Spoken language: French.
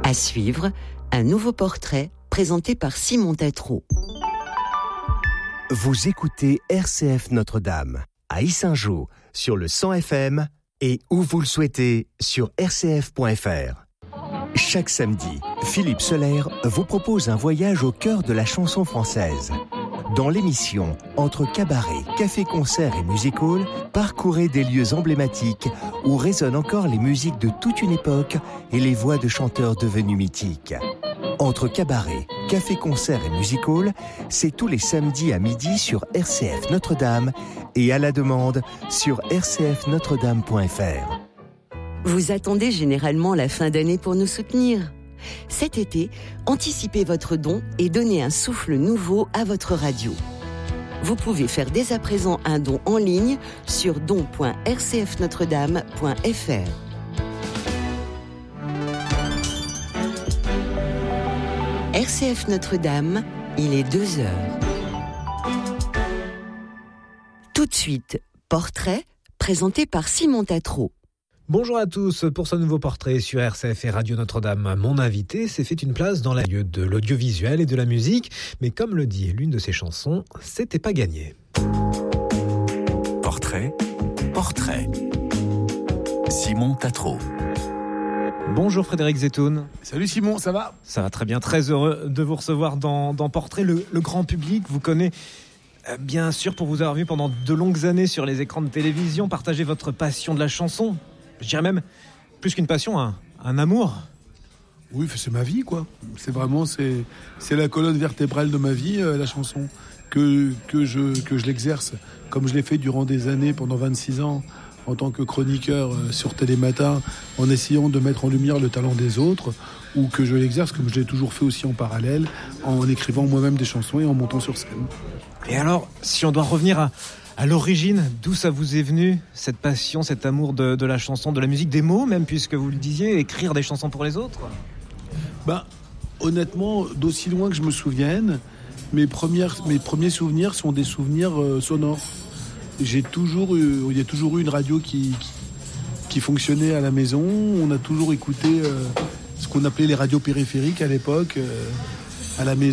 À suivre, un nouveau portrait présenté par Simon Tatro. Vous écoutez RCF Notre-Dame à Yssingeaux sur le 100 FM et où vous le souhaitez sur rcf.fr. Chaque samedi, Philippe Soler vous propose un voyage au cœur de la chanson française. Dans l'émission Entre cabaret, café-concert et music-hall, parcourez des lieux emblématiques où résonnent encore les musiques de toute une époque et les voix de chanteurs devenus mythiques. Entre cabaret, café-concert et music-hall, c'est tous les samedis à midi sur RCF Notre-Dame et à la demande sur rcfnotredame.fr. Vous attendez généralement la fin d'année pour nous soutenir. Cet été, anticipez votre don et donnez un souffle nouveau à votre radio. Vous pouvez faire dès à présent un don en ligne sur don.rcfnotredame.fr. RCF Notre-Dame, il est 2h. Tout de suite, portrait présenté par Simon Tatro. Bonjour à tous, pour ce nouveau portrait sur RCF et Radio Notre-Dame. Mon invité s'est fait une place dans la lieu de l'audiovisuel et de la musique, mais comme le dit l'une de ses chansons, c'était pas gagné. Portrait. Simon Tatro. Bonjour Frédéric Zetoun. Salut Simon, ça va ? Ça va très bien, très heureux de vous recevoir dans Portrait. Le grand public vous connaît bien sûr pour vous avoir vu pendant de longues années sur les écrans de télévision, partager votre passion de la chanson. Je dirais même, plus qu'une passion, un amour. Oui, c'est ma vie, quoi. C'est la colonne vertébrale de ma vie, la chanson. Que je l'exerce, comme je l'ai fait durant des années, pendant 26 ans, en tant que chroniqueur sur Télématin, en essayant de mettre en lumière le talent des autres, ou que je l'exerce, comme je l'ai toujours fait aussi en parallèle, en écrivant moi-même des chansons et en montant sur scène. Et alors, si on doit revenir à l'origine, d'où ça vous est venu, cette passion, cet amour de la chanson, de la musique, des mots même, puisque vous le disiez, écrire des chansons pour les autres ? Honnêtement, d'aussi loin que je me souvienne, mes premiers souvenirs sont des souvenirs sonores. Il y a toujours eu une radio qui fonctionnait à la maison. On a toujours écouté ce qu'on appelait les radios périphériques à l'époque, à la maison.